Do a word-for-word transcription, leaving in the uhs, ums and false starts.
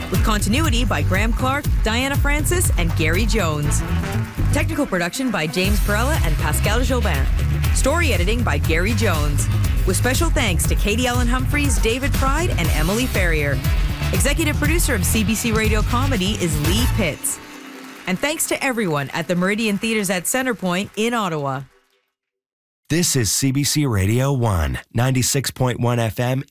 with continuity by Graham Clark, Diana Francis, and Gary Jones. Technical production by James Perella and Pascal Jobin. Story editing by Gary Jones. With special thanks to Katie Ellen Humphreys, David Pride, and Emily Ferrier. Executive producer of C B C Radio Comedy is Lee Pitts. And thanks to everyone at the Meridian Theatres at Centrepoint in Ottawa. This is C B C Radio one, ninety-six point one F M